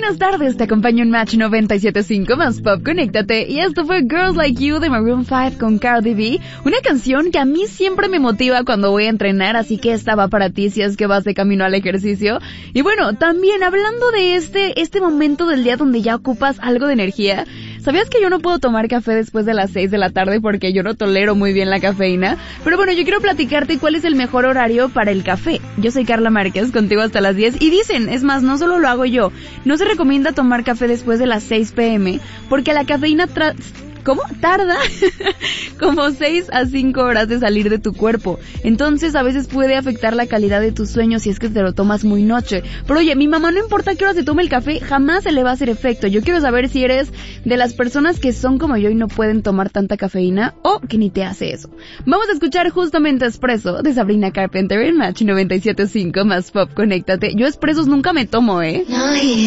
buenas tardes, te acompaño en Match 97.5 más Pop, conéctate. Y esto fue Girls Like You de Maroon 5 con Cardi B, una canción que a mí siempre me motiva cuando voy a entrenar, así que esta va para ti si es que vas de camino al ejercicio. Y bueno, también hablando de este momento del día donde ya ocupas algo de energía, ¿sabías que yo no puedo tomar café después de las 6 de la tarde porque yo no tolero muy bien la cafeína? Pero bueno, yo quiero platicarte cuál es el mejor horario para el café. Yo soy Carla Márquez, contigo hasta las 10, y dicen, es más, no solo lo hago yo, no se recomienda tomar café después de las 6 p.m. porque la cafeína tarda como 6 a 5 horas de salir de tu cuerpo. Entonces a veces puede afectar la calidad de tu sueño si es que te lo tomas muy noche. Pero oye, mi mamá no importa qué hora se tome el café, jamás se le va a hacer efecto. Yo quiero saber si eres de las personas que son como yo y no pueden tomar tanta cafeína o que ni te hace eso. Vamos a escuchar justamente Espresso de Sabrina Carpenter en Match 97.5 más Pop, conéctate. Yo espresos nunca me tomo,